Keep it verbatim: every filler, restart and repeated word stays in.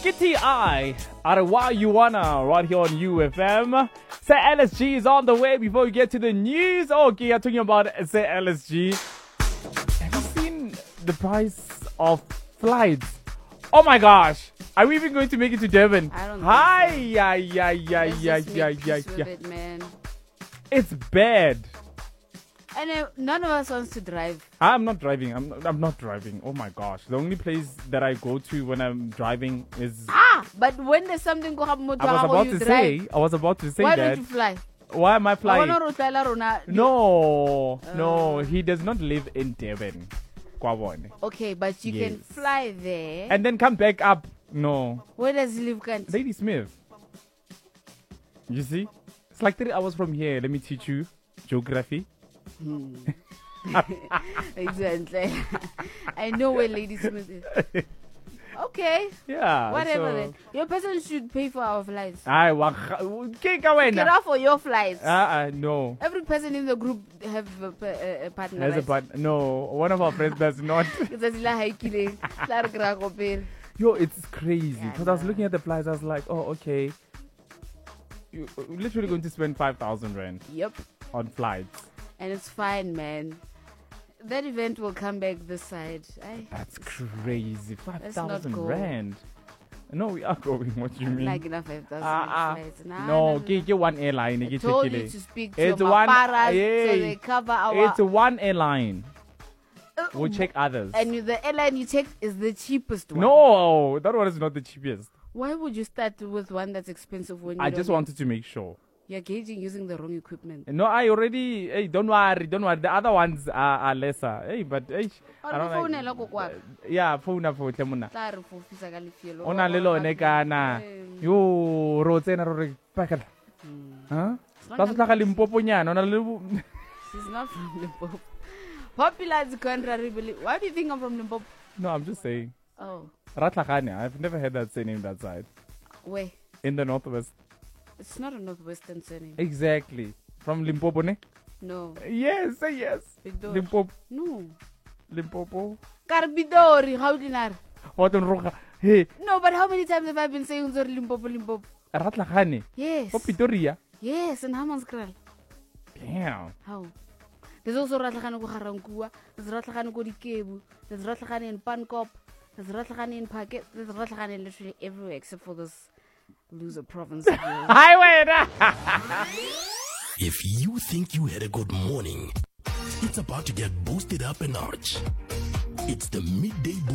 Get T I out of Why You Wanna right here on U F M. Say L S G is on the way before we get to the news. Okay, I'm talking about Say L S G. Have you seen the price of flights? Oh my gosh. Are we even going to make it to Durban? I don't Hi, think so. yeah, yeah, yeah, Let's yeah, just yeah, make yeah, peace with yeah. it, man. It's bad. And uh, none of us wants to drive. I'm not driving. I'm I'm not driving. Oh my gosh. The only place that I go to when I'm driving is Ah, but when there's something go happen, I was about you to drive. say I was about to say Why that. don't you fly? Why am I flying? I wanna fly la rona. No, no, Uh. he does not live in Durban. Kwabone. Okay, but you can Yes. fly there. And then come back up. No. Where does he live, Kant? Lady Smith. You see? It's like three hours from here. Let me teach you geography. Exactly. I know where Lady Smith is. Okay. Yeah. Whatever so, then. Your person should pay for our flights. I wa Get off for your flights. Uh, uh, no. Every person in the group have a, pa- a, a partner. Has a part. No, one of our friends does not. Right? Yo, it's crazy. Yeah, Because I was no. looking at the flights, I was like, oh, okay. You're literally going to spend five thousand rand Yep. on flights. And it's fine, man. That event will come back this side. I, That's crazy. five Let's not thousand go. rand. No, we are going. What do you mean? like enough five thousand Ah, ah. flights. Nah, no, nah, get, get one airline. I Get told check you it. to speak to It's your one- paparazzi so Yay. they cover our... It's one airline. Uh, We'll check others. And you- the airline you take is the cheapest one. No, that one is not the cheapest. Why would you start with one that's expensive when you I don't just have- wanted to make sure. You're gauging using the wrong equipment. No, I already. Hey, don't worry, don't worry. The other ones are, are lesser. Hey, but hey, I don't phone like. la go kwa. Yeah, phone up for them. Tla re fofisa ka lefielo. Ona le lone kana. Yo, ro tsena ro re pakala. Huh? Ba se tlhaga Limpopo nyana, ona le She's not from Limpopo. Popular is contrary belief. Why do you think I'm from Limpopo? No, I'm just saying. Oh, Ratlagane. I've never heard that surname that side. where? In the northwest. It's not a northwestern surname. Exactly. From Limpopo, ne? No. Yes, say yes. Bidori. Limpopo. No. Limpopo. Carbidori. How do you know? What on roga? Hey, No, but how many times have I been saying Zori Limpopo, Limpopo? Ratlagane. Yes. For Pretoria. Yes, and Hammanskraal. Damn. How? There's also Ratlagane ko Garankua. There's Ratlagane ko Dikebu. There's Ratlagane in Pankop. There's Ratlagane in Phuket. There's Ratlagane literally everywhere except for this loser province. of yours. Highway. If you think you had a good morning, it's about to get boosted up a notch. It's the midday